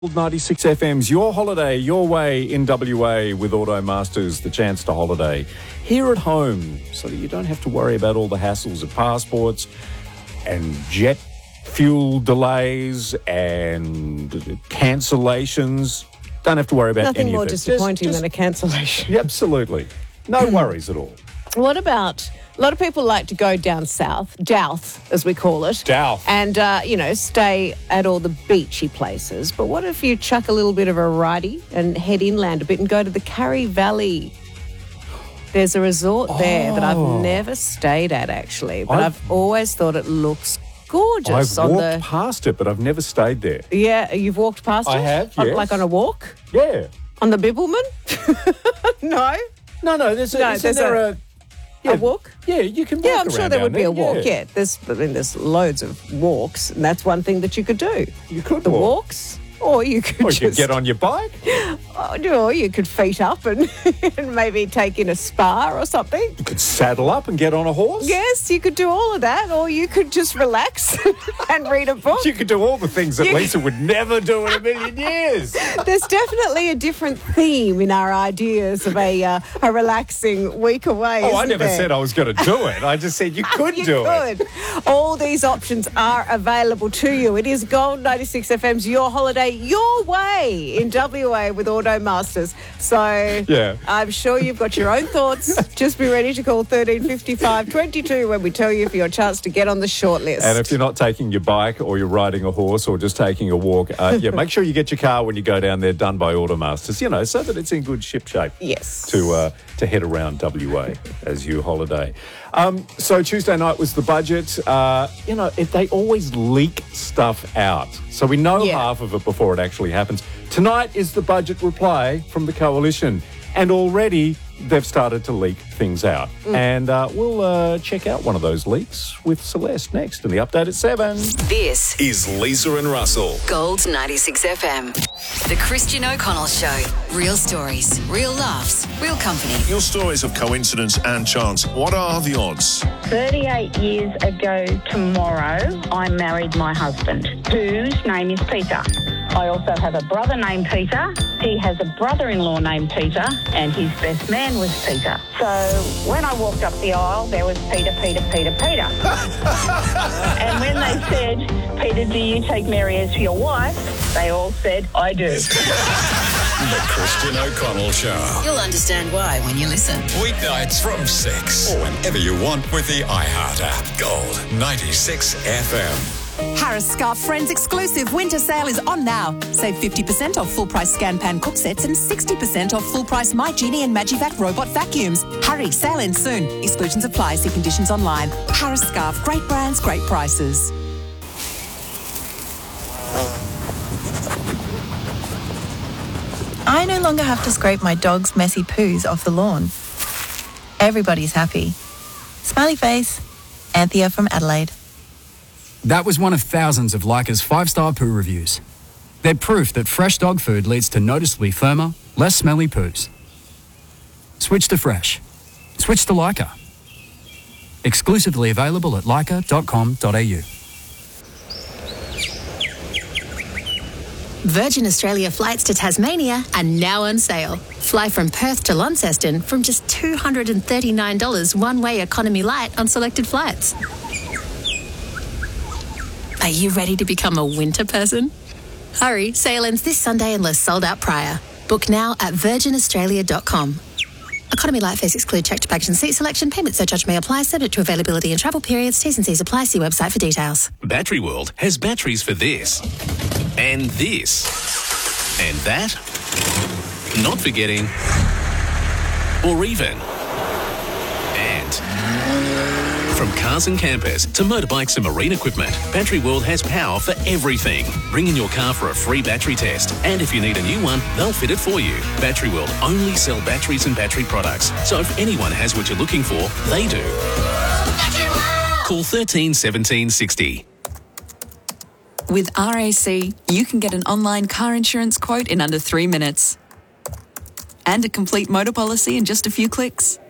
96 FM's Your Holiday, Your Way in WA with Automasters, the chance to holiday here at home so that you don't have to worry about all the hassles of passports and jet fuel delays and cancellations. Don't have to worry about Nothing any more of it. disappointing than a cancellation. Absolutely. No worries at all. What about... A lot of people like to go down south, Douth, as we call it. Douth. And, stay at all the beachy places. But what if you chuck a little bit of a righty and head inland a bit and go to the Curry Valley? There's a resort there that I've never stayed at, actually. But I've always thought it looks gorgeous. I've walked past it, but I've never stayed there. Yeah, you've walked past it? I have, yes. Like on a walk? Yeah. On the Bibbulmun? No? No, there's a walk? Yeah, you can walk Yeah, I'm around sure there would down be a walk, yeah. There's loads of walks, and that's one thing that you could do. You could the walk. walks, or you could Or you could get on your bike. Or you could feet up and maybe take in a spa or something. You could saddle up and get on a horse. Yes, you could do all of that, or you could just relax and read a book. You could do all the things that Lisa would never do in a million years. There's definitely a different theme in our ideas of a relaxing week away. I never said I was going to do it. I just said you could do it. All these options are available to you. It is Gold 96 FM's Your Holiday, Your Way in WA with Automasters. So yeah. I'm sure you've got your own thoughts. Just be ready to call 1355 22 when we tell you for your chance to get on the shortlist. And if you're not taking your bike or you're riding a horse or just taking a walk, make sure you get your car when you go down there done by Automasters, so that it's in good ship shape. Yes. To head around WA as you holiday. So Tuesday night was the budget. They always leak stuff out. So we know half of it before it actually happens. Tonight is the budget reply from the Coalition. And already they've started to leak things out. And we'll check out one of those leaks with Celeste next in the update at 7. This is Lisa and Russell. Gold 96 FM. The Christian O'Connell Show. Real stories, real laughs, real company. Your stories of coincidence and chance. What are the odds? 38 years ago tomorrow, I married my husband, whose name is Peter. I also have a brother named Peter. He has a brother-in-law named Peter, and his best man was Peter. So when I walked up the aisle, there was Peter. And when they said, Peter, do you take Mary as your wife? They all said, I do. The Christian O'Connell Show. You'll understand why when you listen. Weeknights from 6 or whenever you want with the iHeart app. Gold 96 FM. Harris Scarf Friends exclusive winter sale is on now. Save 50% off full price Scan Pan cook sets and 60% off full price My Genie and Magivac robot vacuums. Hurry, sale ends soon. Exclusions apply. See conditions online. Harris Scarf, great brands, great prices. I no longer have to scrape my dog's messy poos off the lawn. Everybody's happy. Smiley face. Anthea from Adelaide. That was one of thousands of Leica's 5-star poo reviews. They're proof that fresh dog food leads to noticeably firmer, less smelly poos. Switch to fresh. Switch to Leica. Exclusively available at leica.com.au. Virgin Australia flights to Tasmania are now on sale. Fly from Perth to Launceston from just $239 one-way economy light on selected flights. Are you ready to become a winter person? Hurry, sale ends this Sunday unless sold out prior. Book now at virginaustralia.com. Economy light fares exclude checked baggage and seat selection. Payment surcharge may apply, subject to availability and travel periods. T's and C's apply. See website for details. Battery World has batteries for this, and this, and that. Not forgetting, or even, and. From cars and campers to motorbikes and marine equipment, Battery World has power for everything. Bring in your car for a free battery test. And if you need a new one, they'll fit it for you. Battery World only sell batteries and battery products. So if anyone has what you're looking for, they do. Call 13 17 60. With RAC, you can get an online car insurance quote in under 3 minutes. And a complete motor policy in just a few clicks.